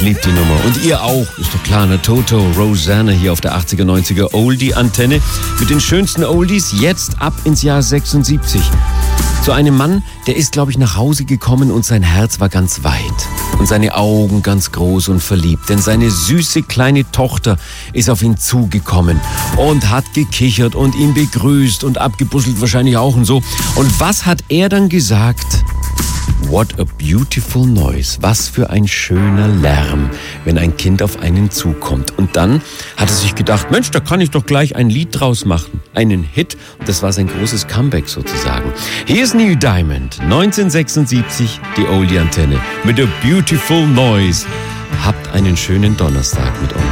liebe die Nummer. Und ihr auch, ist doch klar, ne? Toto, Rosanna hier auf der 80er, 90er Oldie-Antenne. Mit den schönsten Oldies jetzt ab ins Jahr 76. Zu einem Mann, der ist, glaube ich, nach Hause gekommen und sein Herz war ganz weit. Und seine Augen ganz groß und verliebt. Denn seine süße kleine Tochter ist auf ihn zugekommen und hat gekichert und ihn begrüßt und abgebusselt wahrscheinlich auch und so. Und was hat er dann gesagt? What a beautiful noise. Was für ein schöner Lärm, wenn ein Kind auf einen zukommt. Und dann hat er sich gedacht, Mensch, da kann ich doch gleich ein Lied draus machen. Einen Hit. Und das war sein großes Comeback sozusagen. Hier ist Neil Diamond, 1976, die Oldie-Antenne mit a beautiful noise. Habt einen schönen Donnerstag mit uns.